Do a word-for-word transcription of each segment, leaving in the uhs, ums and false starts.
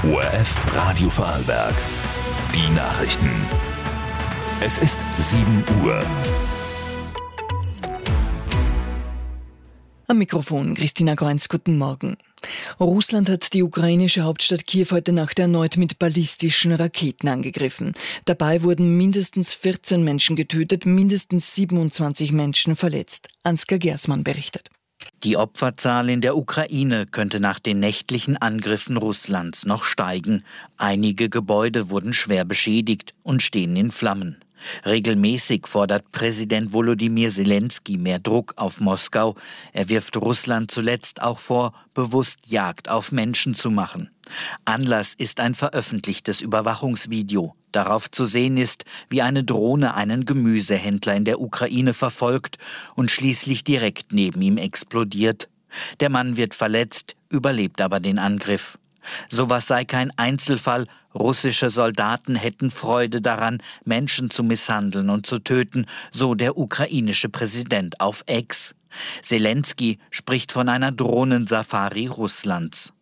O R F Radio Vorarlberg. Die Nachrichten. Es ist sieben Uhr. Am Mikrofon Christina Groenz, guten Morgen. Russland hat die ukrainische Hauptstadt Kiew heute Nacht erneut mit ballistischen Raketen angegriffen. Dabei wurden mindestens vierzehn Menschen getötet, mindestens siebenundzwanzig Menschen verletzt. Ansgar Gersmann berichtet. Die Opferzahl in der Ukraine könnte nach den nächtlichen Angriffen Russlands noch steigen. Einige Gebäude wurden schwer beschädigt und stehen in Flammen. Regelmäßig fordert Präsident Volodymyr Zelensky mehr Druck auf Moskau. Er wirft Russland zuletzt auch vor, bewusst Jagd auf Menschen zu machen. Anlass ist ein veröffentlichtes Überwachungsvideo. Darauf zu sehen ist, wie eine Drohne einen Gemüsehändler in der Ukraine verfolgt und schließlich direkt neben ihm explodiert. Der Mann wird verletzt, überlebt aber den Angriff. Sowas sei kein Einzelfall. Russische Soldaten hätten Freude daran, Menschen zu misshandeln und zu töten, so der ukrainische Präsident auf X. Zelensky spricht von einer Drohnensafari Russlands.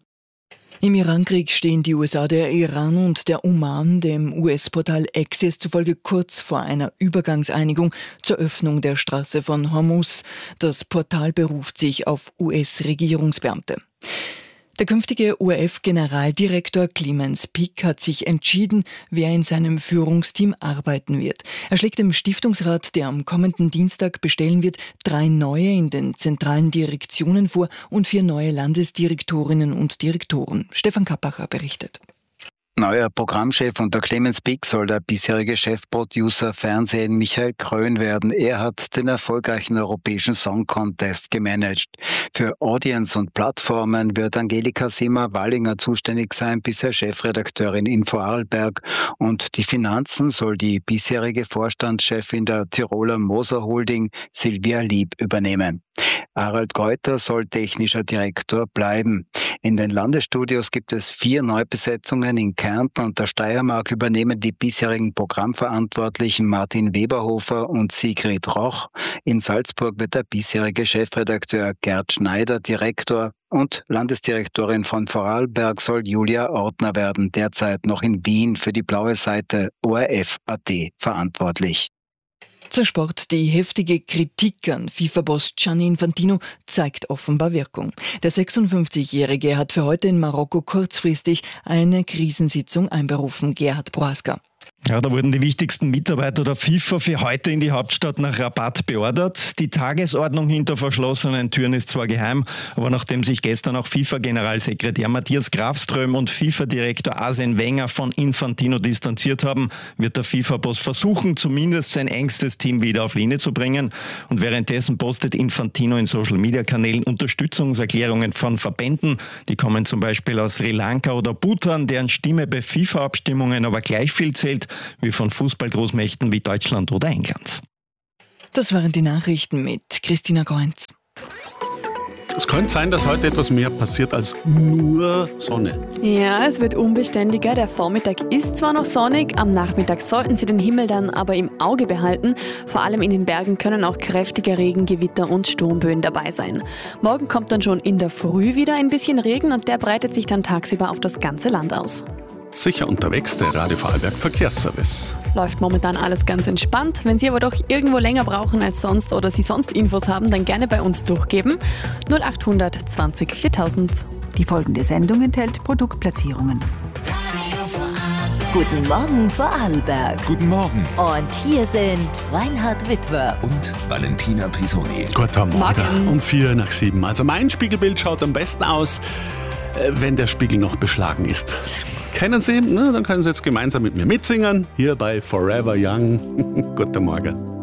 Im Irankrieg stehen die U S A, der Iran und der Oman dem U S-Portal Axios zufolge kurz vor einer Übergangseinigung zur Öffnung der Straße von Hormuz. Das Portal beruft sich auf U S-Regierungsbeamte. Der künftige O R F-Generaldirektor Clemens Pick hat sich entschieden, wer in seinem Führungsteam arbeiten wird. Er schlägt dem Stiftungsrat, der am kommenden Dienstag bestellen wird, drei neue in den zentralen Direktionen vor und vier neue Landesdirektorinnen und Direktoren. Stefan Kappacher berichtet. Neuer Programmchef unter Clemens Pick soll der bisherige Chefproducer Fernsehen Michael Krön werden. Er hat den erfolgreichen europäischen Song Contest gemanagt. Für Audience und Plattformen wird Angelika Simmer-Wallinger zuständig sein, bisher Chefredakteurin in Vorarlberg. Und die Finanzen soll die bisherige Vorstandschefin der Tiroler Moser Holding Silvia Lieb übernehmen. Harald Greuter soll technischer Direktor bleiben. In den Landesstudios gibt es vier Neubesetzungen. In Kärnten und der Steiermark übernehmen die bisherigen Programmverantwortlichen Martin Weberhofer und Sigrid Roch. In Salzburg wird der bisherige Chefredakteur Gerd Schneider Direktor und Landesdirektorin von Vorarlberg soll Julia Ortner werden, derzeit noch in Wien für die blaue Seite O R F Punkt A T verantwortlich. Zum Sport. Die heftige Kritik an FIFA-Boss Gianni Infantino zeigt offenbar Wirkung. Der sechsundfünfzigjährige hat für heute in Marokko kurzfristig eine Krisensitzung einberufen. Gerhard Prohaska. Ja, da wurden die wichtigsten Mitarbeiter der FIFA für heute in die Hauptstadt nach Rabat beordert. Die Tagesordnung hinter verschlossenen Türen ist zwar geheim, aber nachdem sich gestern auch FIFA-Generalsekretär Matthias Grafström und FIFA-Direktor Arsene Wenger von Infantino distanziert haben, wird der FIFA-Boss versuchen, zumindest sein engstes Team wieder auf Linie zu bringen. Und währenddessen postet Infantino in Social-Media-Kanälen Unterstützungserklärungen von Verbänden. Die kommen zum Beispiel aus Sri Lanka oder Bhutan, deren Stimme bei FIFA-Abstimmungen aber gleich viel zählt wie von Fußballgroßmächten wie Deutschland oder England. Das waren die Nachrichten mit Christina Groenz. Es könnte sein, dass heute etwas mehr passiert als nur Sonne. Ja, es wird unbeständiger. Der Vormittag ist zwar noch sonnig, am Nachmittag sollten Sie den Himmel dann aber im Auge behalten. Vor allem in den Bergen können auch kräftige Regengewitter und Sturmböen dabei sein. Morgen kommt dann schon in der Früh wieder ein bisschen Regen und der breitet sich dann tagsüber auf das ganze Land aus. Sicher unterwegs, der Radio Vorarlberg Verkehrsservice. Läuft momentan alles ganz entspannt. Wenn Sie aber doch irgendwo länger brauchen als sonst oder Sie sonst Infos haben, dann gerne bei uns durchgeben. null acht zwanzig viertausend. Die folgende Sendung enthält Produktplatzierungen. Guten Morgen Vorarlberg. Guten Morgen. Und hier sind Reinhard Witwer Und Valentina Pisoni. Guten Morgen. Morgen. Um vier nach sieben. Also mein Spiegelbild schaut am besten aus, wenn der Spiegel noch beschlagen ist. Kennen Sie? Na, dann können Sie jetzt gemeinsam mit mir mitsingen. Hier bei Forever Young. Guten Morgen.